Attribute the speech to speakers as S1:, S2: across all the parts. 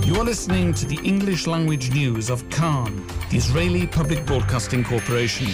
S1: You are listening to the English language news of Khan, the Israeli Public Broadcasting Corporation.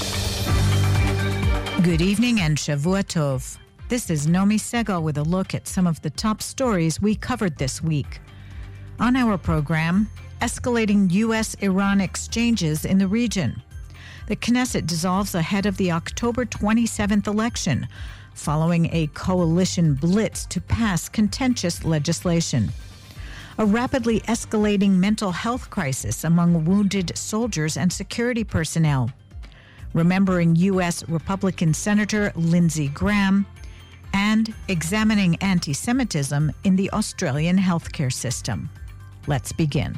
S2: Good evening and Shavua Tov. This is Nomi Segal with a look at some of the top stories we covered this week. On our program, escalating U.S.-Iran exchanges in the region. The Knesset dissolves ahead of the October 27th election, following a coalition blitz to pass contentious legislation. A rapidly escalating mental health crisis among wounded soldiers and security personnel. Remembering U.S. Republican Senator Lindsey Graham, and examining anti-Semitism in the Australian healthcare system. Let's begin.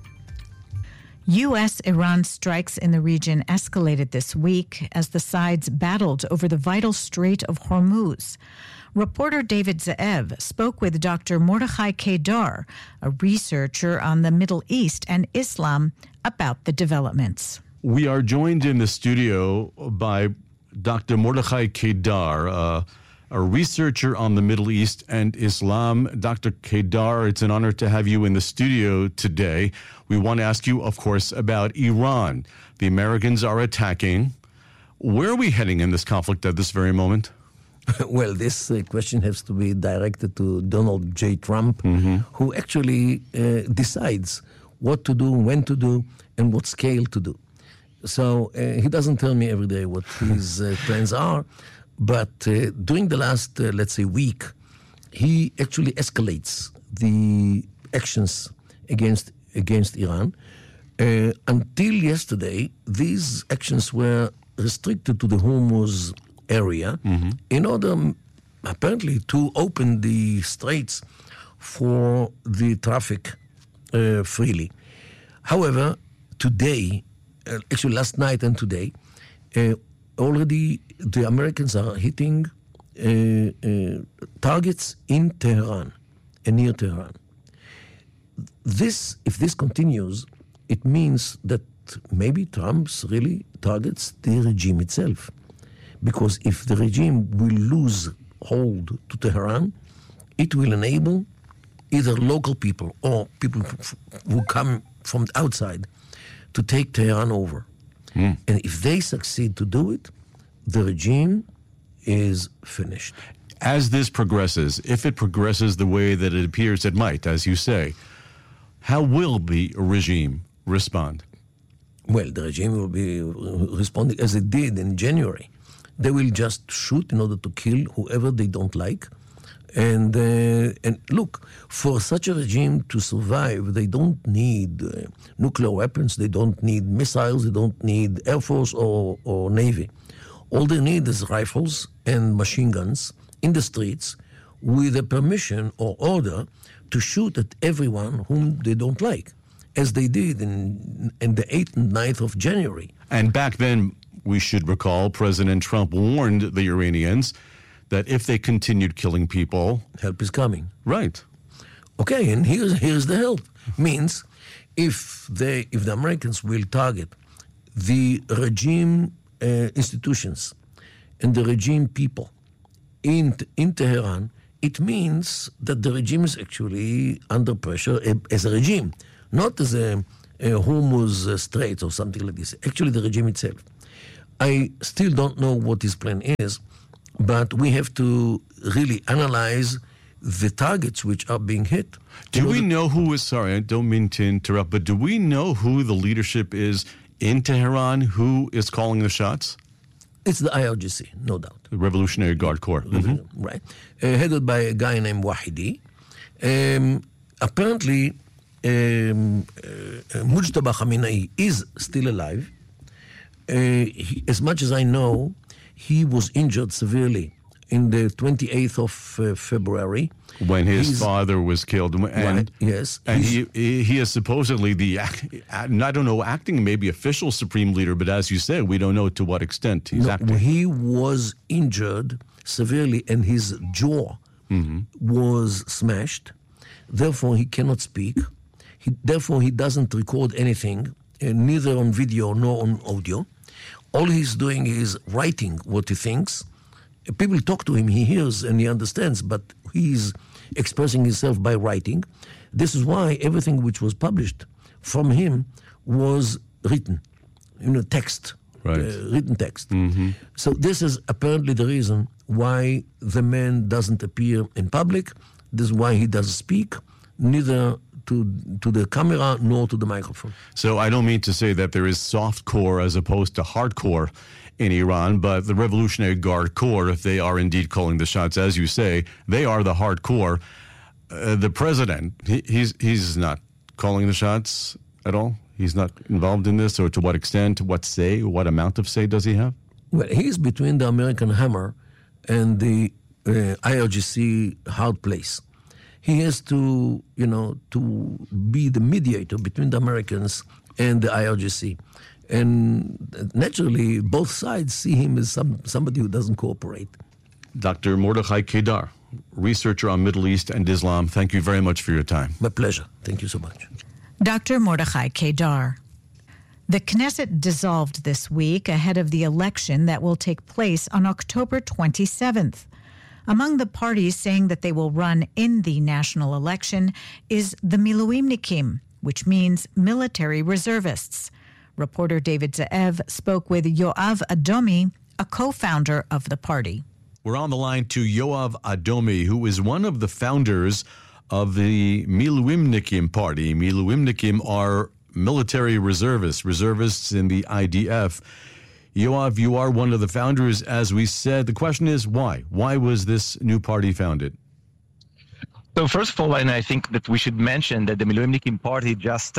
S2: U.S.-Iran strikes in the region escalated this week as the sides battled over the vital Strait of Hormuz. Reporter David Ze'ev spoke with Dr. Mordechai Kedar, a researcher on the Middle East and Islam, about the developments.
S3: We are joined in the studio by Dr. Mordechai Kedar, a researcher on the Middle East and Islam. Dr. Kedar, it's an honor to have you in the studio today. We want to ask you, of course, about Iran. The Americans are attacking. Where are we heading in this conflict at this very moment?
S4: Well, this question has to be directed to Donald J. Trump, who actually decides what to do, when to do, and what scale to do. So he doesn't tell me every day what his plans are, but during the last, let's say, week, he actually escalates the actions against Iran. Until yesterday, these actions were restricted to the Hormuz area in order, apparently, to open the straits for the traffic freely. However, today, actually last night and today, already the Americans are hitting targets in Tehran and near Tehran. If this continues, it means that maybe Trump's really targets the regime itself. Because if the regime will lose hold to Tehran, it will enable either local people or people who come from the outside to take Tehran over. And if they succeed to do it, the regime is finished.
S3: As this progresses, if it progresses the way that it appears it might, as you say, how will the regime respond?
S4: Well, the regime will be responding as it did in January. They will just shoot in order to kill whoever they don't like. And look, for such a regime to survive, they don't need nuclear weapons, they don't need missiles, they don't need Air Force or Navy. All they need is rifles and machine guns in the streets with a permission or order to shoot at everyone whom they don't like, as they did in the 8th and 9th of January.
S3: And back then, we should recall, President Trump warned the Iranians that if they continued killing people,
S4: help is coming.
S3: Right.
S4: Okay, and here's the help. Means if the Americans will target the regime institutions and the regime people in Tehran, it means that the regime is actually under pressure as a regime, not as a Hormuz Strait or something like this. Actually, the regime itself. I still don't know what his plan is, but we have to really analyze the targets which are being hit.
S3: Do we know who is, sorry, I don't mean to interrupt, but do we know who the leadership is in Tehran, who is calling the shots?
S4: It's the IRGC, no doubt.
S3: The Revolutionary Guard Corps.
S4: Right. Headed by a guy named Wahidi. Apparently, Mujtaba Khamenei is still alive. As much as I know, he was injured severely in the 28th of February.
S3: When his father was killed. And,
S4: right, yes.
S3: And he is supposedly the, I don't know, acting maybe official supreme leader, but as you said, we don't know to what extent he's acting.
S4: He was injured severely and his jaw was smashed. Therefore, he cannot speak. Therefore, he doesn't record anything, neither on video nor on audio. All he's doing is writing what he thinks. People talk to him, he hears and he understands, but he's expressing himself by writing. This is why everything which was published from him was written, text, written text. So this is apparently the reason why the man doesn't appear in public. This is why he doesn't speak, neither to the camera nor to the microphone.
S3: So I don't mean to say that there is softcore as opposed to hardcore in Iran, but the Revolutionary Guard Corps, if they are indeed calling the shots, as you say, they are the hardcore. The president, he's not calling the shots at all? He's not involved in this, or to what extent, what amount of say does he have?
S4: Well, he's between the American hammer and the IRGC hard place. He has to be the mediator between the Americans and the IRGC. And naturally, both sides see him as somebody who doesn't cooperate.
S3: Dr. Mordechai Kedar, researcher on Middle East and Islam, thank you very much for your time.
S4: My pleasure. Thank you so much.
S2: Dr. Mordechai Kedar. The Knesset dissolved this week ahead of the election that will take place on October 27th. Among the parties saying that they will run in the national election is the Miluimnikim, which means military reservists. Reporter David Ze'ev spoke with Yoav Adomi, a co-founder of the party.
S3: We're on the line to Yoav Adomi, who is one of the founders of the Miluimnikim party. Miluimnikim are military reservists in the IDF. Yoav, you are one of the founders, as we said. The question is, why? Why was this new party founded?
S5: So first of all, and I think that we should mention that the Miluimnikim party just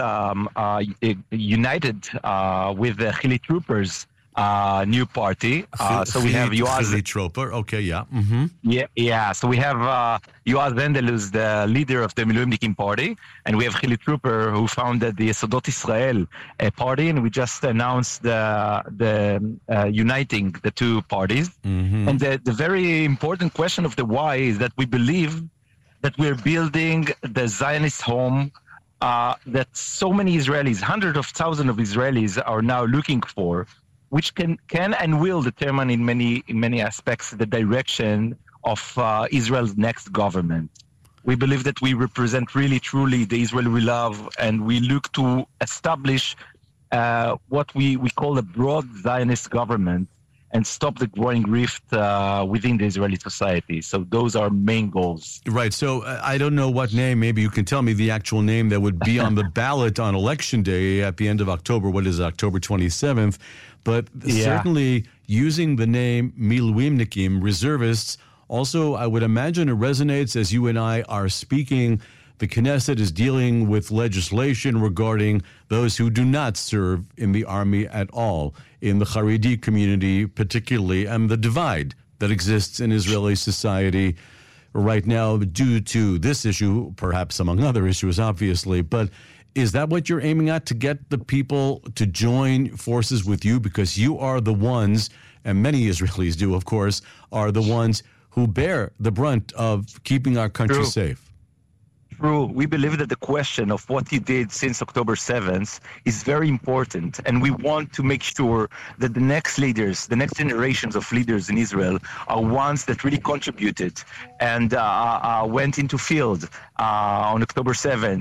S5: united with the Chili Troopers new party. So we have Yoav.
S3: Chili Trooper, okay, yeah.
S5: Yeah. So we have Yoav Wendel, who's the leader of the Miluimnikim party, and we have Chili Trooper, who founded the Yesodot Israel party, and we just announced the uniting the two parties. And the very important question of the why is that we believe that we're building the Zionist home that so many Israelis, hundreds of thousands of Israelis, are now looking for, which can and will determine in many aspects the direction of Israel's next government. We believe that we represent really, truly the Israel we love, and we look to establish what we call a broad Zionist government and stop the growing rift within the Israeli society. So those are main goals.
S3: Right. So I don't know what name, maybe you can tell me the actual name that would be on the ballot on Election Day at the end of October. What is it, October 27th? But certainly using the name Miluimnikim, reservists, also I would imagine it resonates as you and I are speaking. The Knesset is dealing with legislation regarding those who do not serve in the army at all, in the Haredi community particularly, and the divide that exists in Israeli society right now due to this issue, perhaps among other issues, obviously. But is that what you're aiming at, to get the people to join forces with you? Because you are the ones, and many Israelis do, of course, are the ones who bear the brunt of keeping our country safe.
S5: True. We believe that the question of what he did since October 7th is very important, and we want to make sure that the next leaders, the next generations of leaders in Israel, are ones that really contributed and went into field on October 7th.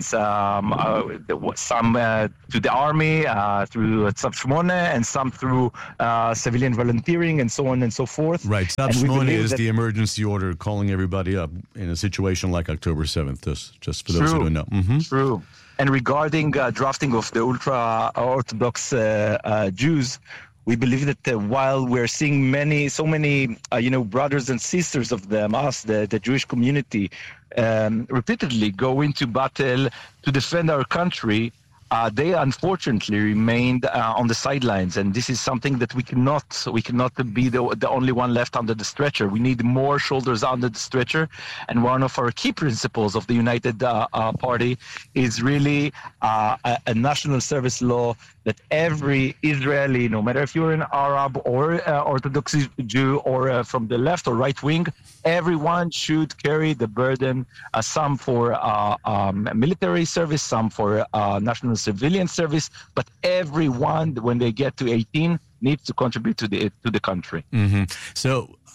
S5: Some to the army through Tzav Shmone, and some through civilian volunteering, and so on and so forth.
S3: Right. Tzav Shmone is the emergency order calling everybody up in a situation like October 7th. Just for those who don't know.
S5: True. And regarding drafting of the ultra-Orthodox Jews, we believe that while we're seeing so many brothers and sisters of them, us, the Jewish community, repeatedly go into battle to defend our country, they unfortunately remained on the sidelines, and this is something that we cannot be the only one left under the stretcher. We need more shoulders under the stretcher, and one of our key principles of the United Party is really a national service law that every Israeli, no matter if you're an Arab or Orthodox Jew or from the left or right wing, everyone should carry the burden, some for military service, some for national civilian service, but everyone, when they get to 18, needs to contribute to the country.
S3: So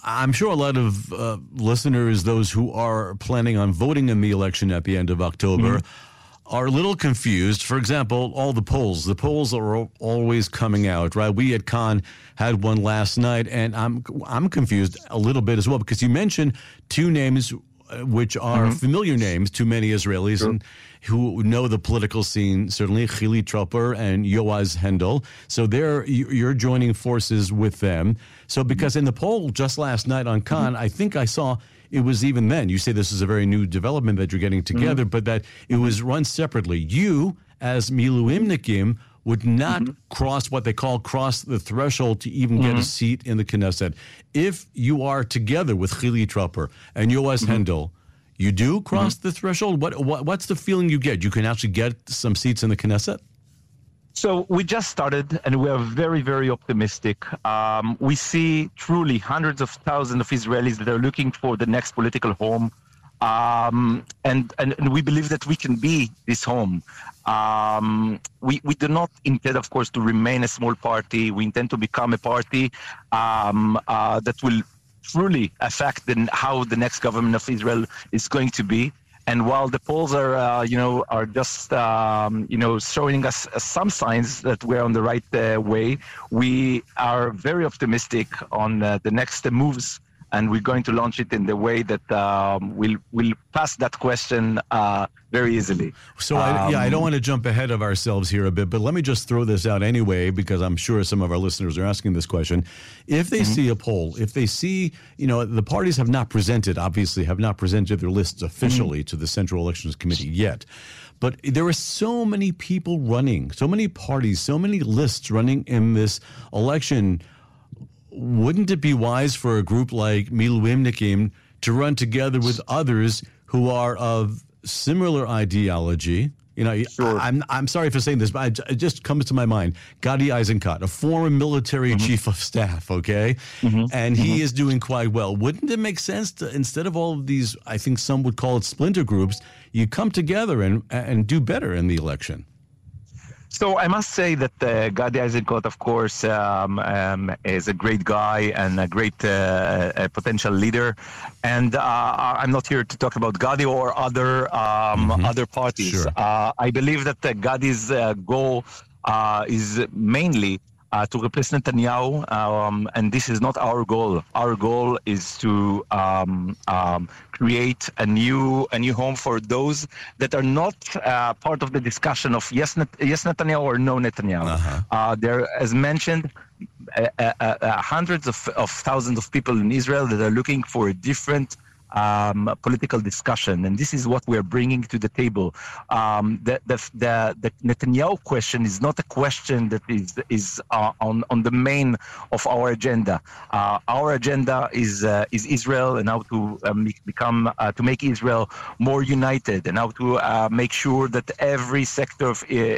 S3: I'm sure a lot of listeners, those who are planning on voting in the election at the end of October, are a little confused. For example, all the polls are always coming out, right? We at Khan had one last night, and I'm confused a little bit as well, because you mentioned two names which are familiar names to many Israelis and who know the political scene, certainly Chili Tropper and Yoaz Hendel. So you're joining forces with them. So because in the poll just last night on Khan, I think I saw it was even then. You say this is a very new development that you're getting together, but that it was run separately. You, as Miluimnikim, would not cross the threshold to even get a seat in the Knesset. If you are together with Chili Tropper and Yoaz Hendel, you do cross the threshold? What's the feeling you get? You can actually get some seats in the Knesset?
S5: So we just started, and we are very, very optimistic. We see truly hundreds of thousands of Israelis that are looking for the next political home. And we believe that we can be this home. We do not intend, of course, to remain a small party. We intend to become a party that will truly affect how the next government of Israel is going to be. And while the polls are just showing us some signs that we're on the right way, we are very optimistic on the next moves. And we're going to launch it in the way that we'll pass that question very easily.
S3: So, I don't want to jump ahead of ourselves here a bit, but let me just throw this out anyway, because I'm sure some of our listeners are asking this question. If they see a poll, if they see, the parties have not presented their lists officially to the Central Elections Committee yet, but there are so many people running, so many parties, so many lists running in this election. Wouldn't it be wise for a group like Miluimnikim to run together with others who are of similar ideology? Sure. I'm sorry for saying this, but it just comes to my mind. Gadi Eisenkot, a former military chief of staff, okay? And he is doing quite well. Wouldn't it make sense to, instead of all of these, I think some would call it splinter groups, you come together and do better in the election?
S5: So I must say that Gadi Eisenkot, of course, is a great guy and a great potential leader. And I'm not here to talk about Gadi or other parties.
S3: Sure.
S5: I believe that Gadi's goal is mainly to replace Netanyahu, and this is not our goal. Our goal is to create a new home for those that are not part of the discussion of yes Netanyahu or no Netanyahu. There, as mentioned, hundreds of thousands of people in Israel that are looking for a different political discussion, and this is what we're bringing to the table. The Netanyahu question is not a question that is on the main of our agenda. Our agenda is Israel, and how to to make Israel more united, and how to make sure that every sector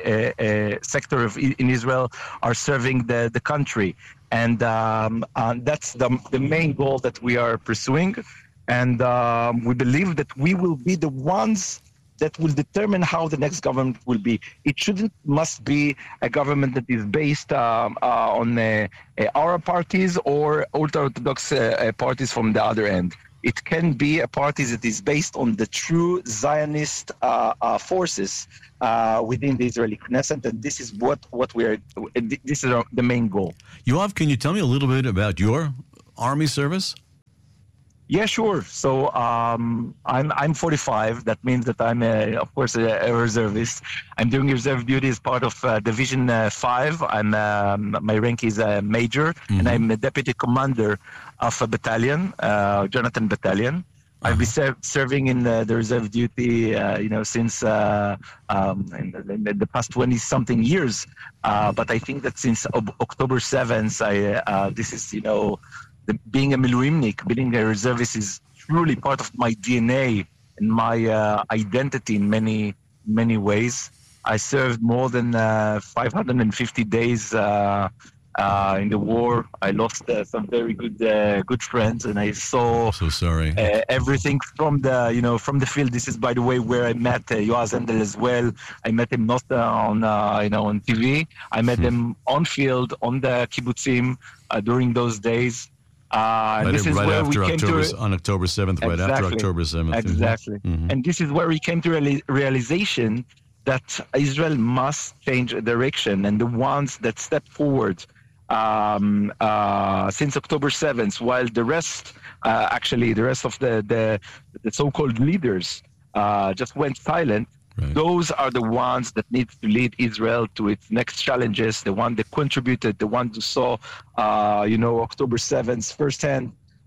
S5: in Israel are serving the country, and that's the main goal that we are pursuing. And we believe that we will be the ones that will determine how the next government will be. It must be a government that is based on our parties or ultra-Orthodox parties from the other end. It can be a party that is based on the true Zionist forces within the Israeli Knesset, and this is this is the main goal.
S3: Yoav, can you tell me a little bit about your army service?
S5: Yeah, sure. So I'm 45. That means that I'm, of course, a reservist. I'm doing reserve duty as part of Division 5. My rank is a major, and I'm a deputy commander of a battalion, Jonathan Battalion. I've been serving in the reserve duty, since in the past 20-something years. But I think that since October 7th, this is, being a Miluimnik, being a reservist is truly part of my DNA and my identity in many, many ways. I served more than 550 days in the war. I lost some very good friends, and I saw everything from the field. This is, by the way, where I met Yoaz Hendel as well. I met him not on TV. I met him on field, on the kibbutzim during those days. This is where we came
S3: on October 7th, right after October 7th.
S5: Exactly.
S3: Mm-hmm.
S5: And this is where we came to realization that Israel must change direction, and the ones that stepped forward since October 7th, while the rest of the so-called leaders just went silent. Right. Those are the ones that need to lead Israel to its next challenges, the one that contributed, the one who saw, October 7th firsthand.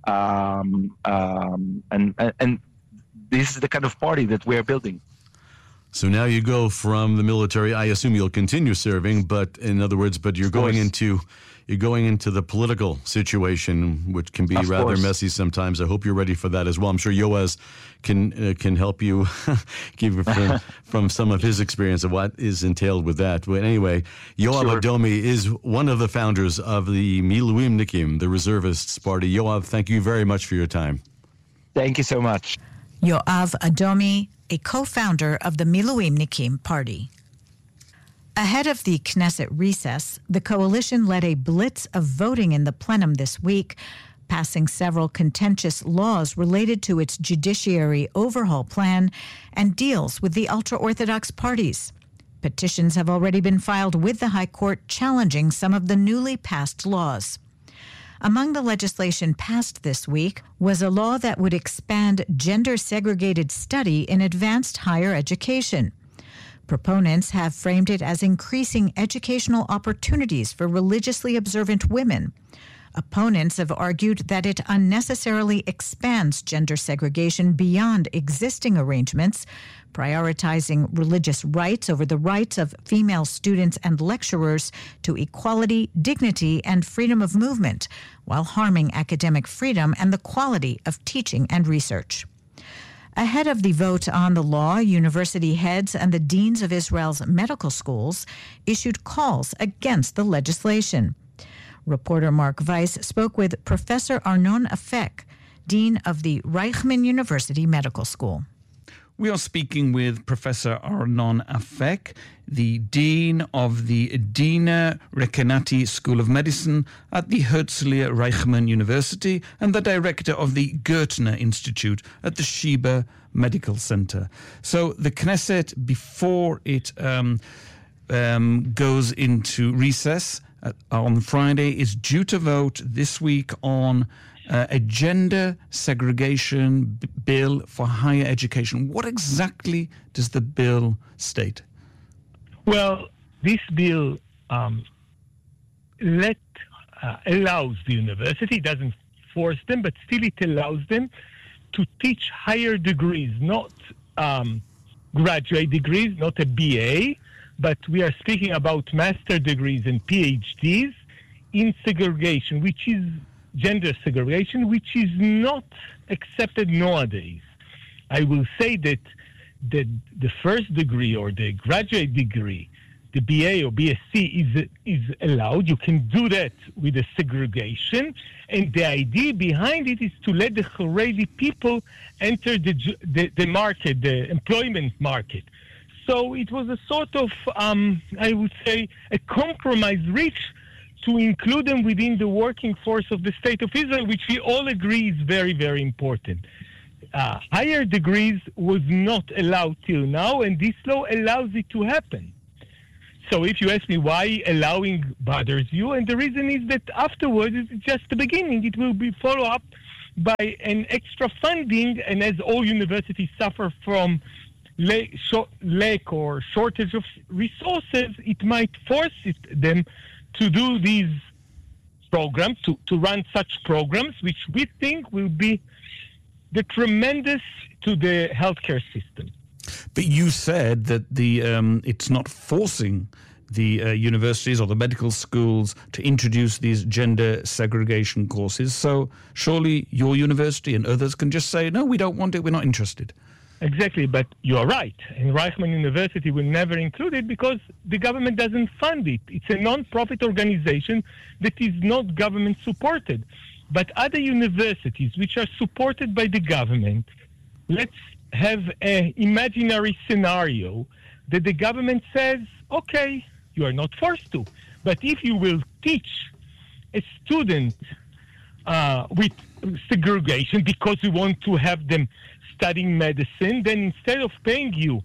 S5: And this is the kind of party that we are building.
S3: So now you go from the military. I assume you'll continue serving, but in other words, you're going into the political situation, which can be rather messy sometimes. I hope you're ready for that as well. I'm sure Yoaz can help you give from some of his experience of what is entailed with that. But anyway, Yoav Adomi is one of the founders of the Miluimnikim, the Reservists Party. Yoav, thank you very much for your time.
S5: Thank you so much.
S2: Yoav Adomi, a co-founder of the Miluimnikim Party. Ahead of the Knesset recess, the coalition led a blitz of voting in the plenum this week, passing several contentious laws related to its judiciary overhaul plan and deals with the ultra-Orthodox parties. Petitions have already been filed with the High Court challenging some of the newly passed laws. Among the legislation passed this week was a law that would expand gender-segregated study in advanced higher education. Proponents have framed it as increasing educational opportunities for religiously observant women. Opponents have argued that it unnecessarily expands gender segregation beyond existing arrangements, prioritizing religious rights over the rights of female students and lecturers to equality, dignity, and freedom of movement, while harming academic freedom and the quality of teaching and research. Ahead of the vote on the law, university heads and the deans of Israel's medical schools issued calls against the legislation. Reporter Mark Weiss spoke with Professor Arnon Afek, dean of the Reichman University Medical School.
S1: We are speaking with Professor Arnon Afek, the Dean of the Dina Rekanati School of Medicine at the Herzliya Reichman University and the Director of the Gertner Institute at the Sheba Medical Center. So the Knesset, before it goes into recess on Friday, is due to vote this week on a gender segregation bill for higher education. What exactly does the bill state?
S6: Well, this bill allows the university, doesn't force them, but still it allows them to teach higher degrees, not graduate degrees, not a BA, but we are speaking about master degrees and PhDs in segregation, which is gender segregation, which is not accepted nowadays. I will say that the first degree or the graduate degree, the BA or BSc is allowed. You can do that with a segregation. And the idea behind it is to let the Haredi people enter the market, the employment market. So it was a sort of, I would say, a compromise reached to include them within the working force of the State of Israel, which we all agree is very, very important. Higher degrees was not allowed till now, and this law allows it to happen. So if you ask me why allowing bothers you, and the reason is that afterwards, it's just the beginning. It will be followed up by an extra funding, and as all universities suffer from lack or shortage of resources, it might force them to do these programs, to run such programs, which we think will be the tremendous to the healthcare system.
S1: But you said that it's not forcing the universities or the medical schools to introduce these gender segregation courses. So surely your university and others can just say, no, we don't want it, we're not interested.
S6: Exactly, but you are right. And Reichman University will never include it because the government doesn't fund it. It's a non-profit organization that is not government supported. But other universities which are supported by the government, let's have an imaginary scenario that the government says, okay, you are not forced to, but if you will teach a student with segregation because we want to have them studying medicine, then instead of paying you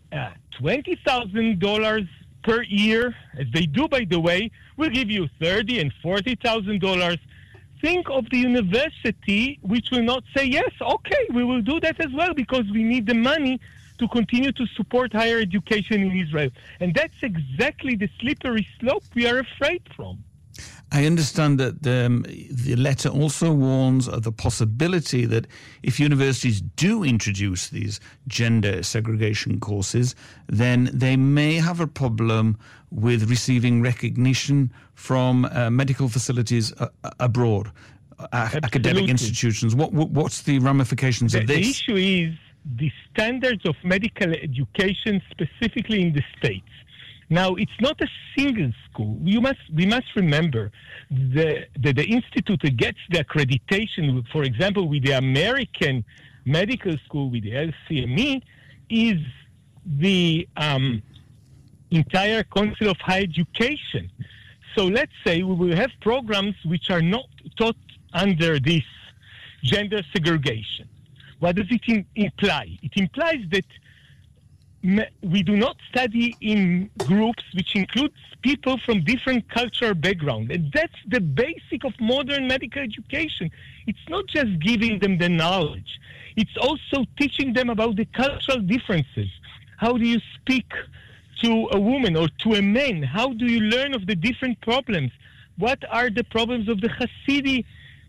S6: $20,000 per year, as they do, by the way, we'll give you $30,000 and $40,000. Think of the university which will not say, yes, okay, we will do that as well because we need the money to continue to support higher education in Israel. And that's exactly the slippery slope we are afraid from.
S1: I understand that the letter also warns of the possibility that if universities do introduce these gender segregation courses, then they may have a problem with receiving recognition from medical facilities abroad, academic institutions. What's the ramifications of this?
S6: The issue is the standards of medical education, specifically in the States. Now, it's not a single school. We must remember that the institute that gets the accreditation, for example, with the American Medical School, with the LCME, is the entire Council of Higher Education. So let's say we will have programs which are not taught under this gender segregation. What does it imply? It implies that we do not study in groups which include people from different cultural backgrounds. And that's the basic of modern medical education. It's not just giving them the knowledge. It's also teaching them about the cultural differences. How do you speak to a woman or to a man? How do you learn of the different problems? What are the problems of the Hasidic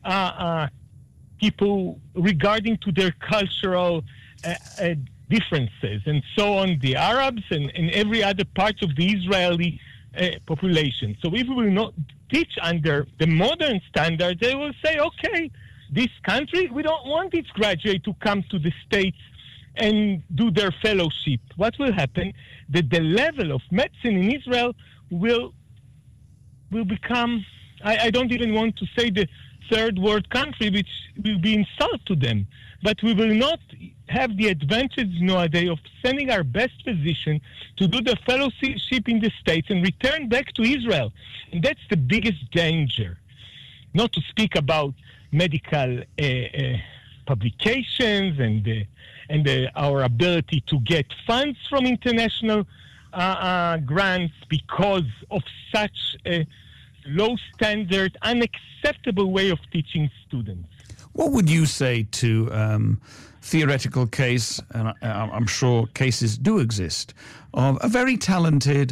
S6: people regarding to their cultural differences, and so on, the Arabs and every other part of the Israeli population. So if we will not teach under the modern standards, they will say, okay, this country, we don't want its graduate to come to the States and do their fellowship. What will happen? That the level of medicine in Israel will become, I don't even want to say the third world country, which will be insult to them. But we will not have the advantage nowadays of sending our best physician to do the fellowship in the States and return back to Israel. And that's the biggest danger. Not to speak about medical publications and our ability to get funds from international grants because of such a low standard, unacceptable way of teaching students.
S1: What would you say to theoretical case, and I'm sure cases do exist, of a very talented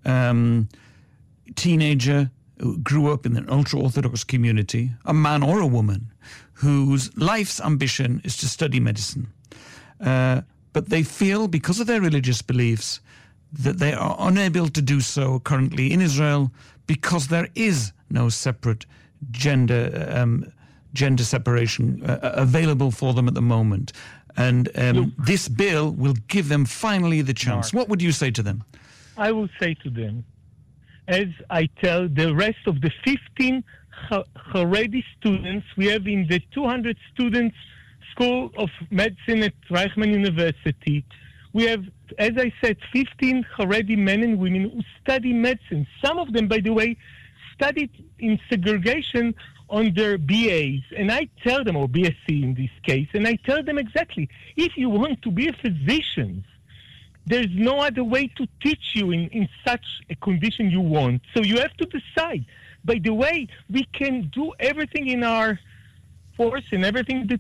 S1: teenager who grew up in an ultra-Orthodox community, a man or a woman, whose life's ambition is to study medicine. But they feel, because of their religious beliefs, that they are unable to do so currently in Israel because there is no separate gender separation available for them at the moment. And this bill will give them finally the chance. What would you say to them?
S6: I will say to them, as I tell the rest of the 15 Haredi students we have in the 200 students School of Medicine at Reichman University, we have, as I said, 15 Haredi men and women who study medicine. Some of them, by the way, studied in segregation on their BAs. And I tell them, or BSc in this case, and I tell them exactly, if you want to be a physician, there's no other way to teach you in such a condition you want. So you have to decide. By the way, we can do everything in our force and everything that